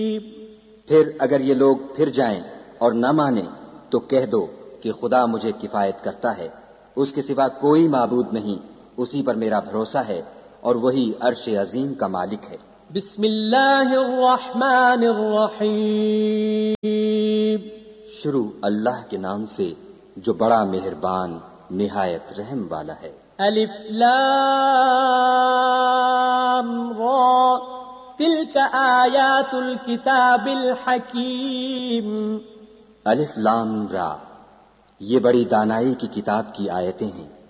फिर अगर ये लोग फिर जाएं और न माने तो कह दो कि खुदा मुझे किफायत करता है, उसके सिवा कोई माबूद नहीं, उसी पर मेरा भरोसा है और वही अर्श अजीम का मालिक है। बिस्मिल्लाहिर्रहमानिर्रहीम। शुरू अल्लाह के नाम से जो बड़ा मेहरबान निहायत रहम वाला है। अलिफ लाम रा तिल्क आयातुल किताबिल हकीम। अलिफ लाम रा, ये बड़ी दानाई की किताब की आयतें हैं।